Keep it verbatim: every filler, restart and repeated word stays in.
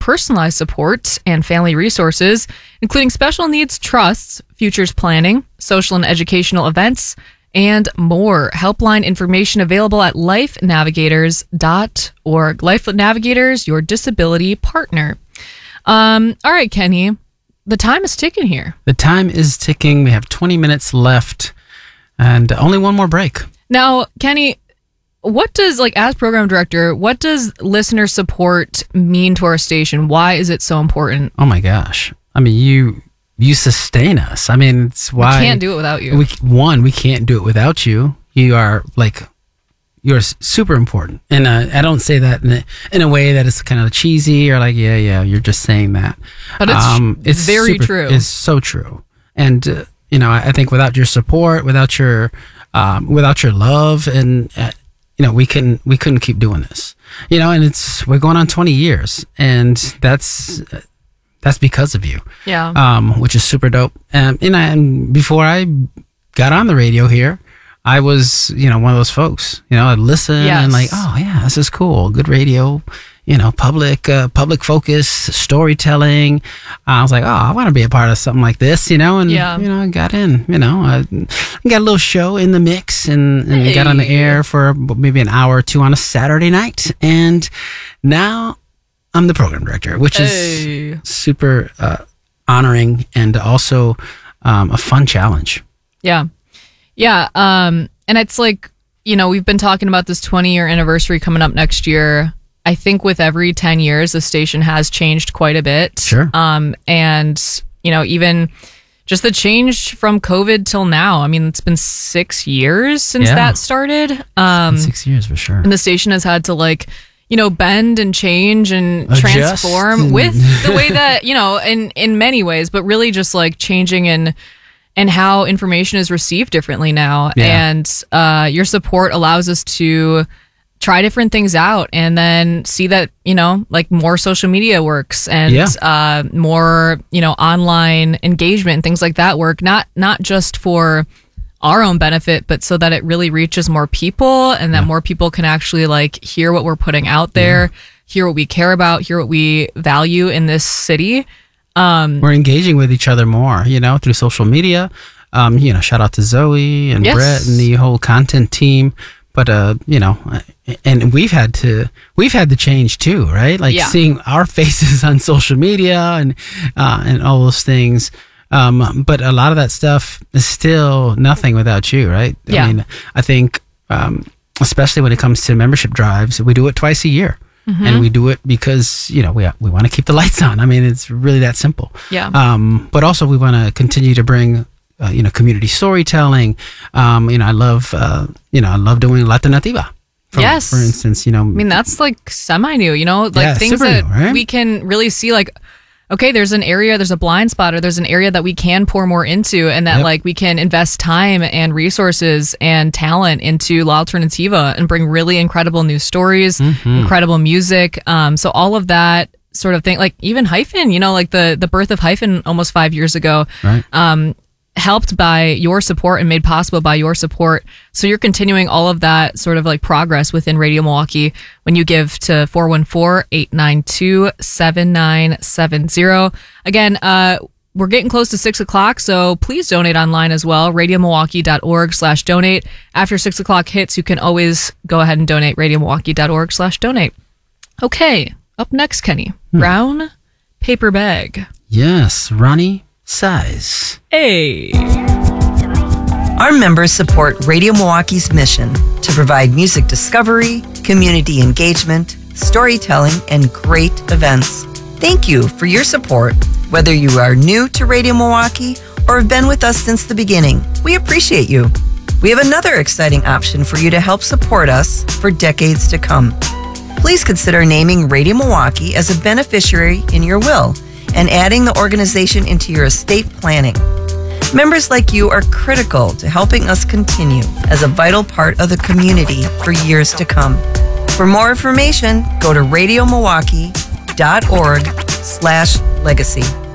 personalized support and family resources, including special needs trusts, futures planning, social and educational events, and more. Helpline information available at life navigators dot org. Life Navigators, your disability partner. Um, all right, Kenny, the time is ticking here. The time is ticking. We have twenty minutes left and only one more break. Now, Kenny, what does, like, as program director, what does listener support mean to our station? Why is it so important? Oh my gosh. I mean, you you sustain us. I mean, it's why we can't do it without you. We, one, we can't do it without you. You are like, you're super important. And uh, I don't say that in a, in a way that is kind of cheesy or like, yeah, yeah, you're just saying that. But it's, um, it's very super, true. It's so true. And, uh, you know, I, I think without your support, without your, um, without your love and, uh, you know, we couldn't we couldn't keep doing this. You know, and it's we're going on twenty years, and that's that's because of you. Yeah. Um, which is super dope. Um, and, I, and before I got on the radio here, I was, you know, one of those folks. You know, I'd listen yes. and like, oh yeah, this is cool. Good radio. You know, public, uh, public focus, storytelling. Uh, I was like, oh, I want to be a part of something like this, you know, and, yeah. you know, I got in, you know, I got a little show in the mix and, and hey. got on the air for maybe an hour or two on a Saturday night. And now I'm the program director, which hey. is super uh, honoring and also um, a fun challenge. Yeah. Yeah. Um, and it's like, you know, we've been talking about this twenty year anniversary coming up next year. I think with every ten years, the station has changed quite a bit. Sure. Um, and, you know, even just the change from COVID till now. I mean, it's been six years since yeah. that started. Um, six years for sure. And the station has had to, like, you know, bend and change and Adjust transform and with the way that, you know, in, in many ways, but really just like changing in and how information is received differently now. Yeah. And uh, your support allows us to try different things out and then see that, you know, like more social media works and yeah. uh, more, you know, online engagement and things like that work, not not just for our own benefit, but so that it really reaches more people and that yeah. more people can actually like hear what we're putting out there, yeah. hear what we care about, hear what we value in this city. Um, we're engaging with each other more, you know, through social media. Um, you know, shout out to Zoe and yes. Brett and the whole content team. But, uh, you know, and we've had to, we've had to change too, right? Like yeah. seeing our faces on social media and, uh, and all those things. Um, but a lot of that stuff is still nothing without you, right? Yeah. I mean, I think, um, especially when it comes to membership drives, we do it twice a year. Mm-hmm. And we do it because, you know, we we want to keep the lights on. I mean, it's really that simple. Yeah. Um, but also we want to continue to bring Uh, you know, community storytelling. Um, you know, I love, uh, you know, I love doing Latinativa. From, yes. For instance, you know. I mean, that's like semi-new, you know, like yeah, things that new, right? we can really see like, okay, there's an area, there's a blind spot or there's an area that we can pour more into and that yep. like we can invest time and resources and talent into La Alternativa and bring really incredible new stories, mm-hmm. incredible music. Um, so all of that sort of thing, like even Hyphen, you know, like the, the birth of Hyphen almost five years ago. Right. Um, helped by your support and made possible by your support. So you're continuing all of that sort of like progress within Radio Milwaukee when you give to four one four, eight nine two, seven nine seven zero. Again, uh, we're getting close to six o'clock, so please donate online as well. radio milwaukee dot org slash donate. After six o'clock hits, you can always go ahead and donate. radio milwaukee dot org slash donate. Okay, up next, Kenny. Hmm. Brown paper bag. Yes, Ronnie Size. Hey. Our members support Radio Milwaukee's mission to provide music discovery, community engagement, storytelling, and great events. Thank you for your support, whether you are new to Radio Milwaukee or have been with us since the beginning. We appreciate you. We have another exciting option for you to help support us for decades to come. Please consider naming Radio Milwaukee as a beneficiary in your will and adding the organization into your estate planning. Members like you are critical to helping us continue as a vital part of the community for years to come. For more information, go to radio milwaukee dot org slash legacy.